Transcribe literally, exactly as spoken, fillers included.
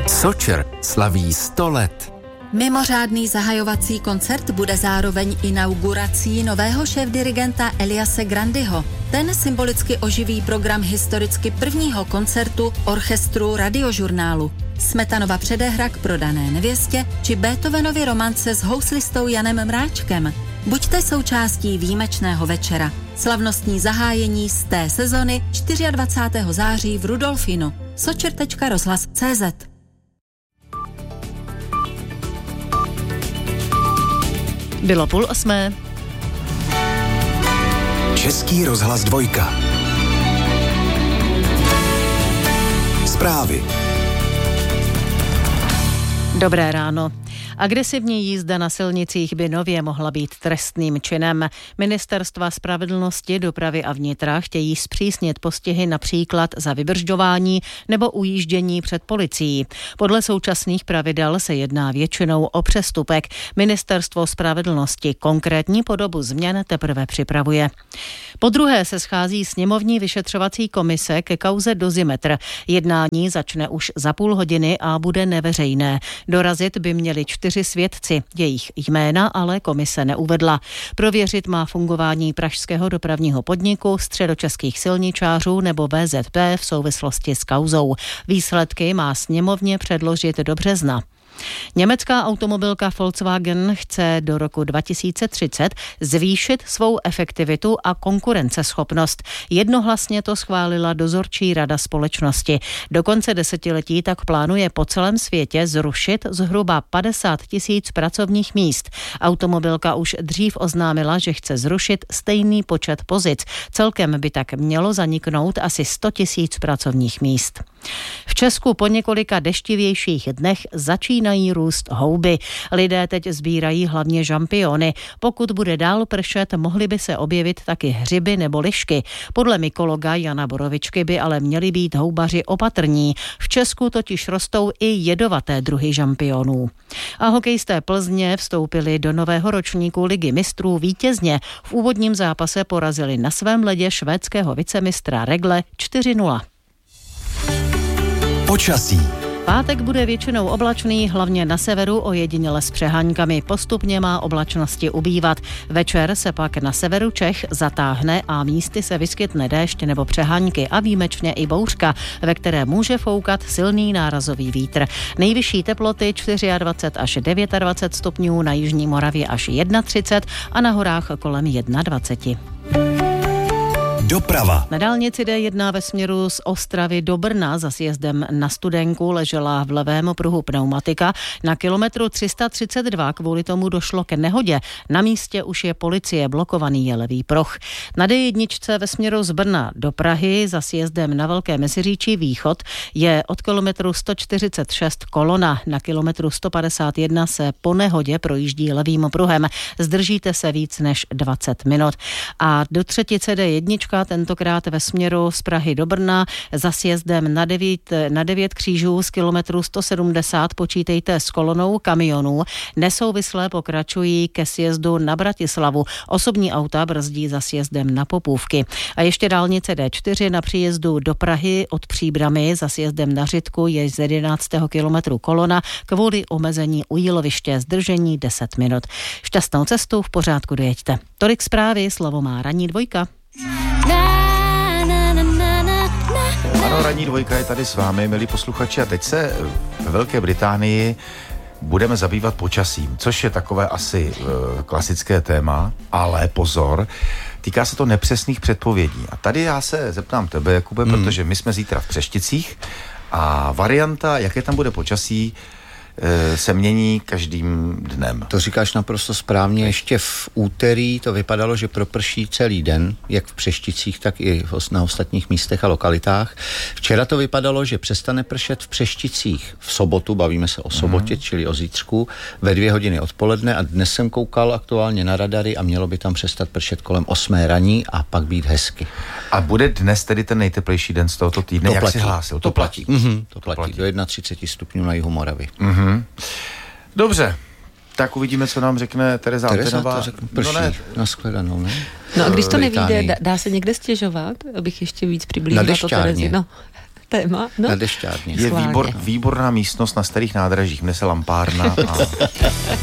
Sočer slaví sto let. Mimořádný zahajovací koncert bude zároveň inaugurací nového šéfdirigenta Eliase Grandyho. Ten symbolicky oživí program historicky prvního koncertu orchestru Radiožurnálu. Smetanova předehra k Prodané nevěstě či Beethovenovy romance s houslistou Janem Mráčkem. Buďte součástí výjimečného večera. Slavnostní zahájení z té sezony dvacátého čtvrtého září v Rudolfinu. sočer tečka rozhlas tečka cé zet. Bylo půl osmé. Český rozhlas dvojka. Zprávy. Dobré ráno. Agresivní jízda na silnicích by nově mohla být trestným činem. Ministerstva spravedlnosti, dopravy a vnitra chtějí zpřísnit postihy například za vybržďování nebo ujíždění před policií. Podle současných pravidel se jedná většinou o přestupek. Ministerstvo spravedlnosti konkrétní podobu změn teprve připravuje. Podruhé se schází sněmovní vyšetřovací komise ke kauze Dozimetr. Jednání začne už za půl hodiny a bude neveřejné. Dorazit by měli čtyři svědci. Jejich jména ale komise neuvedla. Prověřit má fungování pražského dopravního podniku, středočeských silničářů nebo vé zet pé v souvislosti s kauzou. Výsledky má sněmovně předložit do března. Německá automobilka Volkswagen chce do roku dva tisíce třicet zvýšit svou efektivitu a konkurenceschopnost. Jednohlasně to schválila dozorčí rada společnosti. Do konce desetiletí tak plánuje po celém světě zrušit zhruba padesát tisíc pracovních míst. Automobilka už dřív oznámila, že chce zrušit stejný počet pozic. Celkem by tak mělo zaniknout asi sto tisíc pracovních míst. V Česku po několika deštivějších dnech začínají růst houby. Lidé teď sbírají hlavně žampiony. Pokud bude dál pršet, mohly by se objevit taky hřiby nebo lišky. Podle mykologa Jana Borovičky by ale měli být houbaři opatrní. V Česku totiž rostou i jedovaté druhy žampionů. A hokejisté Plzně vstoupili do nového ročníku Ligy mistrů vítězně. V úvodním zápase porazili na svém ledě švédského vicemistra Rögle čtyři nula. Počasí. Pátek bude většinou oblačný, hlavně na severu ojediněle s přeháňkami. Postupně má oblačnosti ubývat. Večer se pak na severu Čech zatáhne a místy se vyskytne déšť nebo přeháňky a výjimečně i bouřka, ve které může foukat silný nárazový vítr. Nejvyšší teploty dvacet čtyři až dvacet devět stupňů, na jižní Moravě až třicet jedna a na horách kolem dvacet jedna. Doprava. Na dálnici dé jedna ve směru z Ostravy do Brna za sjezdem na Studenku ležela v levém pruhu pneumatika. Na kilometru tři sta třicet dva kvůli tomu došlo ke nehodě. Na místě už je policie, blokovaný je levý pruh. Na dé jedna ve směru z Brna do Prahy za sjezdem na Velké Meziříčí východ je od kilometru sto čtyřicet šest kolona. Na kilometru sto padesát jedna se po nehodě projíždí levým pruhem. Zdržíte se víc než dvacet minut. A do třetice dé jedna tentokrát ve směru z Prahy do Brna za sjezdem na devět, na devět křížů z kilometru sto sedmdesát počítejte s kolonou kamionů. Nesouvisle pokračují ke sjezdu na Bratislavu. Osobní auta brzdí za sjezdem na Popůvky. A ještě dálnice dé čtyři na příjezdu do Prahy od Příbramy za sjezdem na Řitku je z jedenáctého kilometru kolona kvůli omezení u jíloviště, zdržení deset minut. Šťastnou cestu, v pořádku dojeďte. Tolik zprávy, slovo má ranní dvojka. Ano, ranní dvojka je tady s vámi, milí posluchači, a teď se ve Velké Británii budeme zabývat počasím, což je takové asi e, klasické téma, ale pozor, týká se to nepřesných předpovědí. A tady já se zeptám tebe, Jakube, mm. protože my jsme zítra v Přešticích a varianta, jaké tam bude počasí, se mění každým dnem. To říkáš naprosto správně. Ještě v úterý to vypadalo, že proprší celý den, jak v Přešticích, tak i na ostatních místech a lokalitách. Včera to vypadalo, že přestane pršet v Přešticích v sobotu, bavíme se o sobotě, mm. čili o zítřku, ve dvě hodiny odpoledne, a dnes jsem koukal aktuálně na radary a mělo by tam přestat pršet kolem osmé raní a pak být hezky. A bude dnes tedy ten nejteplejší den z tohoto týdne, to jak platí. jsi hlásil? To, to platí. platí. Mm-hmm. To, to platí. platí. Do třicet jedna stupňů na jihu Moravy. Mm-hmm. Dobře, tak uvidíme, co nám řekne Tereza Tereza Antenová. to řekne, prší, no ne. Na shledanou, ne? No a když to nevíde, dá, dá se někde stěžovat, abych ještě víc přiblížila to Terezy. No, téma. No. Na dešťárně. Je výbor, výborná místnost na starých nádražích, nese lampárna a